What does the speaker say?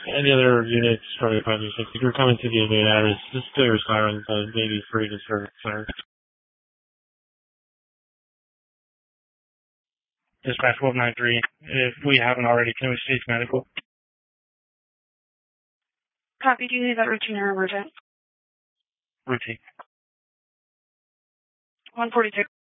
Any other units from the project, if you're coming to the main address, just still your sirens, maybe free to serve sirens. Dispatch 1293, if we haven't already, can we cease medical? Copy, do you need that routine or emergent? Routine. 142.